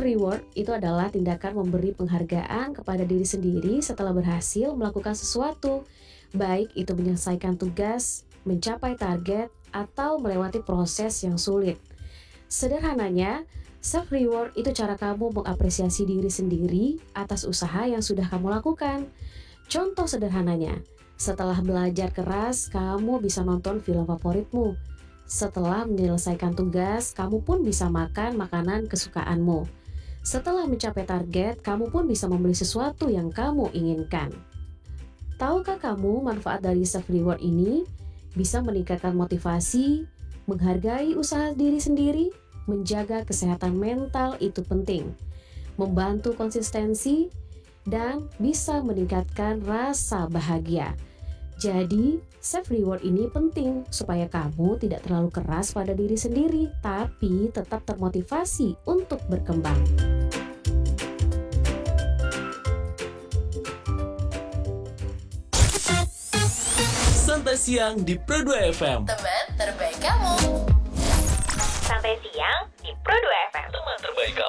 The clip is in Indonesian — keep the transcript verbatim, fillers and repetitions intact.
Self-reward itu adalah tindakan memberi penghargaan kepada diri sendiri setelah berhasil melakukan sesuatu, baik itu menyelesaikan tugas, mencapai target, atau melewati proses yang sulit. Sederhananya, self-reward itu cara kamu mengapresiasi diri sendiri atas usaha yang sudah kamu lakukan. Contoh sederhananya, setelah belajar keras, kamu bisa nonton film favoritmu. Setelah menyelesaikan tugas, kamu pun bisa makan makanan kesukaanmu. Setelah mencapai target, kamu pun bisa membeli sesuatu yang kamu inginkan. Tahukah kamu manfaat dari self-reward ini? Bisa meningkatkan motivasi, menghargai usaha diri sendiri, menjaga kesehatan mental itu penting, membantu konsistensi, dan bisa meningkatkan rasa bahagia. Jadi, self-reward ini penting supaya kamu tidak terlalu keras pada diri sendiri, tapi tetap termotivasi untuk berkembang. Santai Siang di Pro dua F M. Teman terbaik kamu. Santai Siang di Pro dua F M. Teman terbaik kamu.